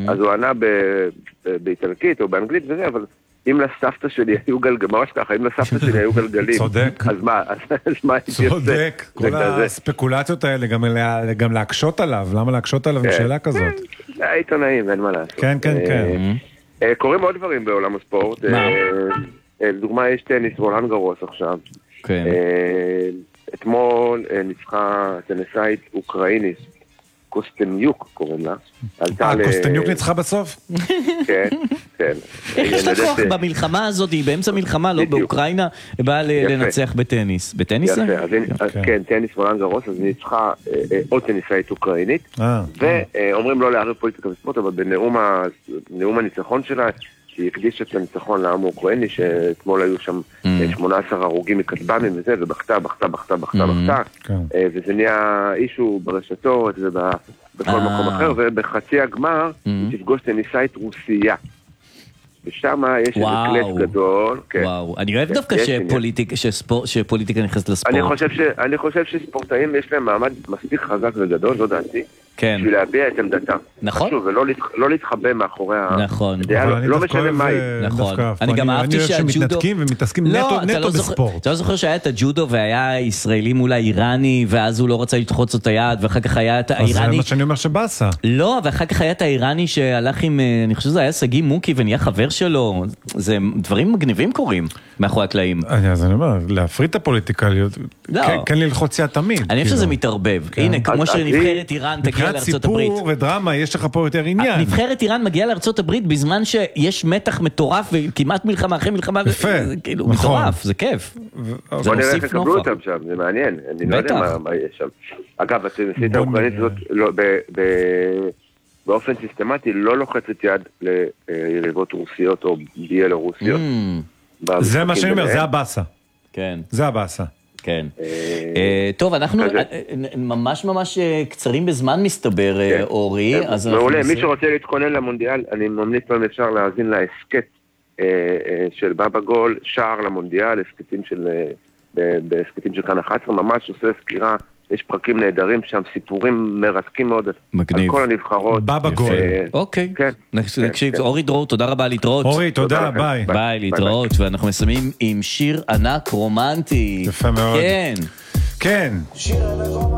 אז הוא ענה באיטלקית או באנגלית וזה, אבל אם לסבתא שלי היו גלגלים, ממש ככה, אם לסבתא שלי היו גלגלים, צודק. אז מה הייתי עושה? צודק, כל הספקולציות האלה, גם להקשות עליו, למה להקשות עליו בשאלה כזאת? זה העיתונאים, אין מה לעשות. כן, כן, כן. קוראים עוד דברים בעולם הספורט. לדוגמה, יש טניס רולאן גארוס עכשיו. כן. אתמול ניצחה טניסאית אוקראינית, קוסטניוק קוראים לה. קוסטניוק ניצחה בסוף? כן, כן. איך יש לה כוח במלחמה הזאת, היא באמצע מלחמה, לא באוקראינה, היא באה לנצח בטניס. בטניס זה? כן, טניס רולאן גארוס, אז ניצחה עוד טניסאית אוקראינית, ואומרים לא לערב פוליטיקה וספורט, אבל בנאום הניצחון שלה, שהיא הקדישה את הניצחון לעם האוקראיני, שאתמול היו שם 18 הרוגים מכטב"מים וזה, ובכתה, וזה נהיה אישו ברשתות ובכל מקום אחר, ובחצי הגמר תפגוש טניסאית רוסיה. ושם יש איזה קלט גדול. וואו, אני אוהב דווקא שפוליטיקה נכנסת לספורט. אני חושב שספורטאים יש להם מעמד מספיק חזק וגדול, זו דעתי. כן. בשביל להביע את עמדתם. נכון. חשוב, ולא להתחבא מאחורי נכון. לא משנה מה היא. נכון. אני גם אהבתי שהג'ודו... אני אוהב שמתנתקים ומתעסקים נטו בספורט. אתה לא זוכר שהיה את הג'ודו והיה ישראלי מול האיראני, ואז הוא לא רצה לדחוץ את היד, ואחר כך היה את האיראני... אז זה מה שאני אומר שבאסה. לא, ואחר כך היה את האיראני שהלך עם... אני חושב שזה היה סגי מוקי ונהיה חבר שלו. זה דברים מגניבים קורים מאחורי הקלעים. אז אני אומר, להפריד את הפוליטיקליות, כן ללחוץ יד תמיד. אני חושב שזה מתערבב. הנה, כמו שנבחרת איראן תגיע לארצות הברית. סיפור ודרמה, יש לך פה יותר עניין. נבחרת איראן מגיעה לארצות הברית בזמן שיש מתח מטורף וכמעט מלחמה אחרי מלחמה. יפה. זה כאילו מטורף, זה כיף. בוא נראה איך יקבלו אותם שם, זה מעניין. אני לא יודע מה יש שם. אגב, הטניסאית האוקראינית הזאת באופן סיסטמטי לא לוחצת יד ליריבות רוסיות או ביאלורוסיות. זה מה שאני אומר, זה הבאסה. כן. זה הבאסה. כן. טוב, אנחנו ממש קצרים בזמן מסתבר, אורי. מעולה, מי שרוצה להתכונן למונדיאל, אני ממליץ פעם אפשר להאזין להסקט של בבא גול, שער למונדיאל, בהסקטים של כאן 11, ממש עושה סקירה, יש פרקים נהדרים שם, סיפורים מרתקים מאוד על כל הנבחרות. בבא גול. אוקיי, נקשיב, אורי דרור, תודה רבה להתראות. אורי, תודה, ביי. ביי, להתראות, ואנחנו מסיימים עם שיר ענק רומנטי. יפה מאוד. כן. כן.